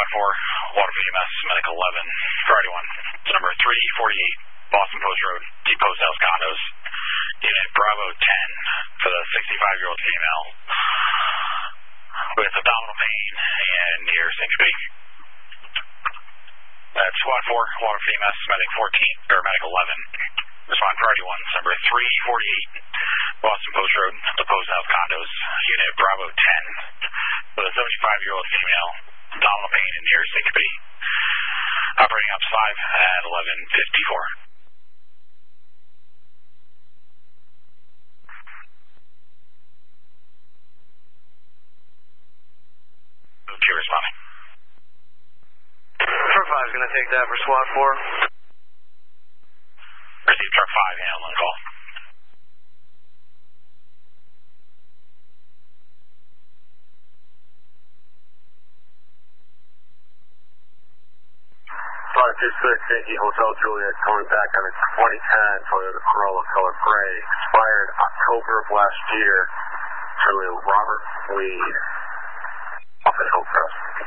SWAT 4, Water VMS, Medic 11, Priority 1. It's number 348, Boston Post Road, Deep Post House Condos. Unit Bravo 10 for the 65-year-old female with abdominal pain and near syncope. That's SWAT 4, Water VMS, Medic 14, Paramedic 11. Respond Priority 1, number 348, Boston Post Road, the Post House Condos. Unit Bravo 10 with a 75-year-old female, abdominal pain and near syncope. Operating ops 5 at 11:54. Keep responding. Truck 5 is going to take that for SWAT 4. Receive Truck 5, handle on call. Flight 26, Yankee Hotel Juliet, calling back on a 2010 Toyota Corolla color gray, expired October of last year. Charlie Robert Weed, official